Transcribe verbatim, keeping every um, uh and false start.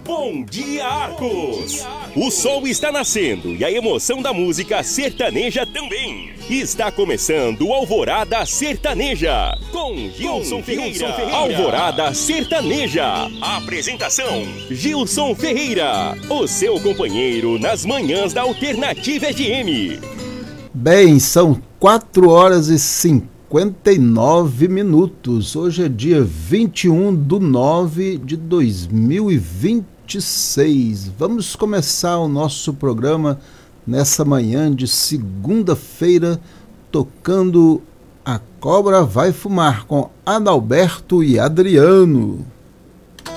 Bom dia, Arcos! O sol está nascendo e a emoção da música sertaneja também. Está começando o Alvorada Sertaneja, com Gilson Ferreira. Alvorada Sertaneja. Apresentação: Gilson Ferreira, o seu companheiro nas manhãs da Alternativa F M. Bem, são quatro horas e cinquenta e nove minutos. Hoje é dia vinte e um de nove de dois mil e vinte e seis. Vamos começar o nosso programa nessa manhã de segunda-feira tocando A Cobra Vai Fumar com Adalberto e Adriano.